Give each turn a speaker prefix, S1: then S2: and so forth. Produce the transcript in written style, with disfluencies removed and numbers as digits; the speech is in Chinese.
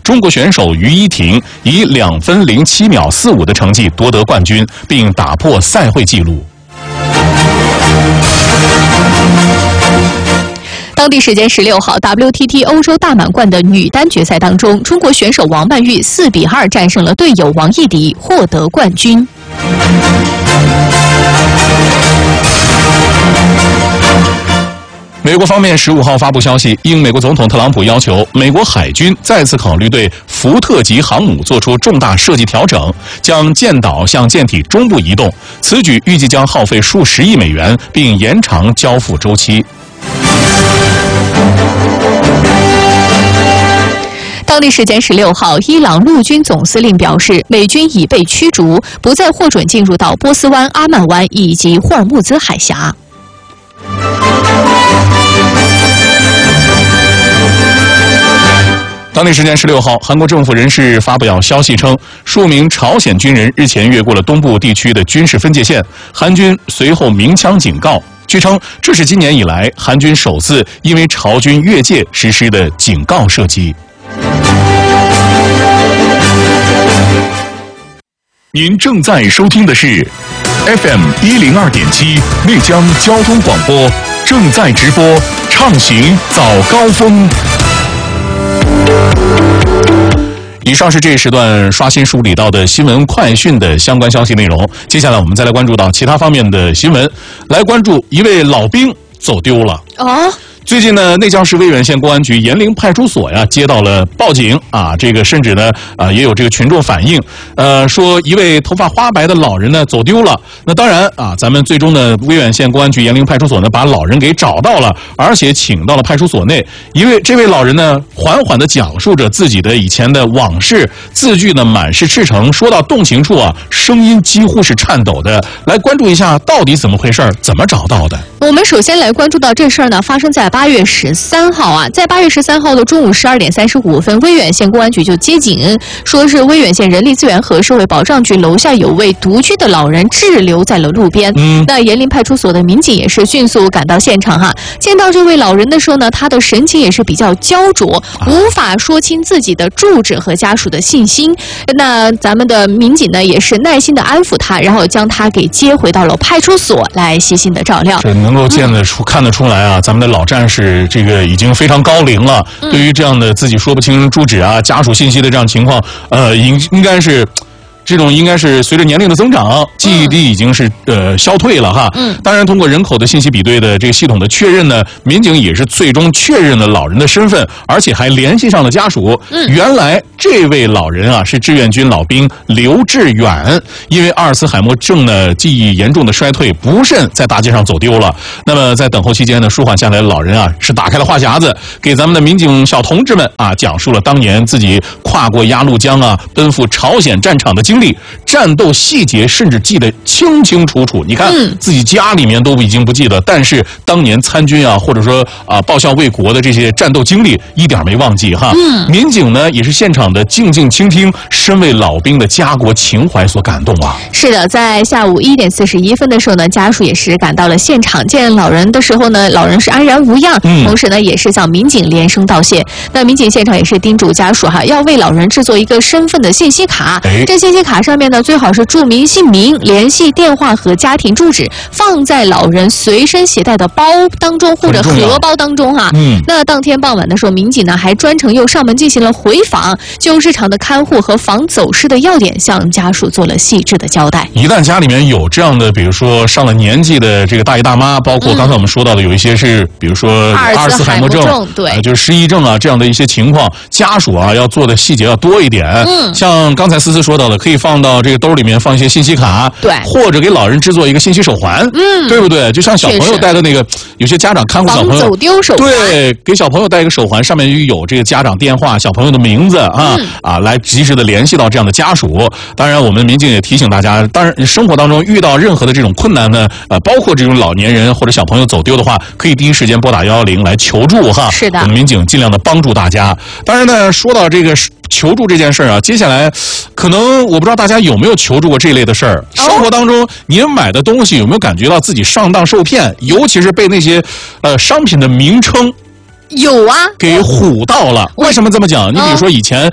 S1: 中国选手于依婷以2分07秒45的成绩夺得冠军，并打破赛会纪录。
S2: 当地时间16号 ，WTT 欧洲大满贯的女单决赛当中，中国选手王曼玉4比2战胜了队友王艺迪，获得冠军。
S1: 美国方面15号发布消息，应美国总统特朗普要求，美国海军再次考虑对福特级航母做出重大设计调整，将舰岛向舰体中部移动。此举预计将耗费数十亿美元，并延长交付周期。
S2: 当地时间16号，伊朗陆军总司令表示，美军已被驱逐，不再获准进入到波斯湾、阿曼湾以及霍尔木兹海峡。
S1: 当地时间16号，韩国政府人士发表消息称，数名朝鲜军人日前越过了东部地区的军事分界线，韩军随后鸣枪警告。据称，这是今年以来韩军首次因为朝军越界实施的警告射击。您正在收听的是 FM 102.7内江交通广播，正在直播，畅行早高峰。以上是这一时段刷新梳理到的新闻快讯的相关消息内容。接下来我们再来关注到其他方面的新闻，来关注一位老兵走丢了。最近呢，内江市威远县公安局延陵派出所呀接到了报警啊，这个甚至呢也有这个群众反映，说一位头发花白的老人呢走丢了。那当然啊，咱们最终呢威远县公安局延陵派出所呢把老人给找到了，而且请到了派出所内。这位老人呢缓缓地讲述着自己的以前的往事，字句呢满是赤诚，说到动情处啊，声音几乎是颤抖的。来关注一下到底怎么回事，怎么找到的？
S2: 我们首先来关注到这事儿呢，发生在8月13号啊，在8月13号的中午12点35分，威远县公安局就接警，说是威远县人力资源和社会保障局楼下有位独居的老人滞留在了路边。那延陵派出所的民警也是迅速赶到现场哈，见到这位老人的时候呢，他的神情也是比较焦灼，无法说清自己的住址和家属的信息。那咱们的民警呢，也是耐心的安抚他，然后将他给接回到了派出所来细心的照料。
S1: 能够看得出来啊，咱们的老战士这个已经非常高龄了。对于这样的自己说不清住址啊、家属信息的这样情况，应该是。这种应该是随着年龄的增长，记忆力已经是消退了哈。当然，通过人口的信息比对的这个系统的确认呢，民警也是最终确认了老人的身份，而且还联系上了家属。原来这位老人啊是志愿军老兵刘志远，因为阿尔茨海默症呢记忆严重的衰退，不慎在大街上走丢了。那么在等候期间呢，舒缓下来的老人啊是打开了话匣子，给咱们的民警小同志们啊讲述了当年自己跨过鸭绿江啊，奔赴朝鲜战场的经历，战斗细节甚至记得清清楚楚。你看自己家里面都已经不记得，但是当年参军啊，或者说报效为国的这些战斗经历一点没忘记哈。民警呢也是现场的静静倾听，深为老兵的家国情怀所感动啊。
S2: 是的，在下午1点41分的时候呢，家属也是赶到了现场，见老人的时候呢，老人是安然无恙，同时呢也是向民警连声道谢。那民警现场也是叮嘱家属哈，要为老人制作一个身份的信息卡，这信息卡上面呢最好是注明姓名、联系电话和家庭住址，放在老人随身携带的包当中或者荷包当中哈。那当天傍晚的时候，民警呢还专程又上门进行了回访，就日常的看护和防走失的要点向家属做了细致的交代。
S1: 一旦家里面有这样的，比如说上了年纪的这个大爷大妈，包括刚才我们说到的有一些是，比如说阿尔茨海默症，
S2: 对，
S1: 就是失忆症啊这样的一些情况，家属啊要做的细节要多一点。像刚才思思说到的，可以放到这个兜里面放一些信息卡，
S2: 对，
S1: 或者给老人制作一个信息手环，对不对？就像小朋友戴的那个，有些家长看护小朋友
S2: 走丢手环，
S1: 对，给小朋友戴一个手环，上面有这个家长电话、小朋友的名字来及时的联系到这样的家属。当然，我们民警也提醒大家，当然生活当中遇到任何的这种困难呢，包括这种老年人或者小朋友走丢的话，可以第一时间拨打110来求助哈。
S2: 是的，
S1: 我们民警尽量的帮助大家。当然呢，说到这个求助这件事儿啊，接下来可能我不知道大家有没有求助过这类的事儿。生活当中您买的东西有没有感觉到自己上当受骗，尤其是被那些商品的名称
S2: 有啊，
S1: 给唬到了。为什么这么讲？你比如说以前